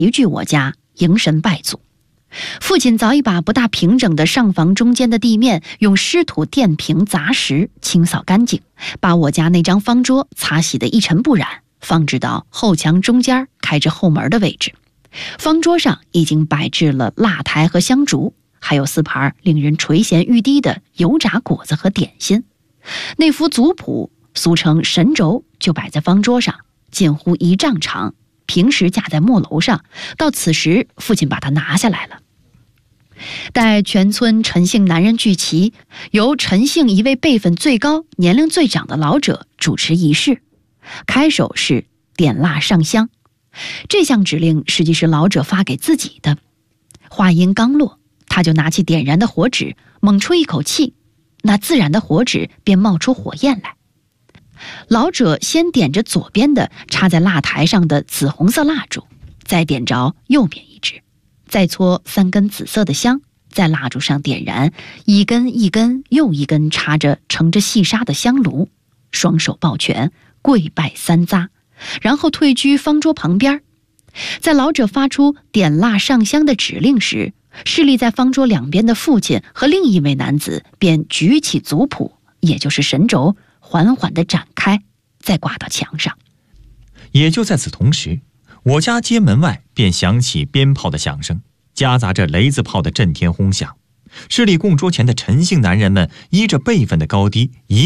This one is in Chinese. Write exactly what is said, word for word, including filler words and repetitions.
一句我家，迎神拜祖。父亲早已把不大平整的上房中间的地面用湿土垫平杂石清扫干净，把我家那张方桌擦洗得一尘不染，放置到后墙中间开着后门的位置。方桌上已经摆置了蜡台和香烛，还有四盘令人垂涎欲滴的油炸果子和点心。那幅族谱俗称神轴就摆在方桌上，近乎一丈长，平时架在木楼上，到此时父亲把它拿下来了。待全村陈姓男人聚齐，由陈姓一位辈分最高、年龄最长的老者主持仪式，开首是点蜡上香。这项指令实际是老者发给自己的。话音刚落，他就拿起点燃的火纸，猛出一口气，那自然的火纸便冒出火焰来。老者先点着左边的插在蜡台上的紫红色蜡烛，再点着右边一支，再搓三根紫色的香，在蜡烛上点燃，一根一根又一根插着盛着细沙的香炉，双手抱拳，跪拜三匝，然后退居方桌旁边。在老者发出点蜡上香的指令时，侍立在方桌两边的父亲和另一位男子便举起族谱，也就是神轴，缓缓地展开，再挂到墙上。 也就在此同时，我家街门外便响起鞭炮的响声，夹杂着雷子炮的震天轰响。侍立供桌前的陈姓男人们依着辈分的高低，一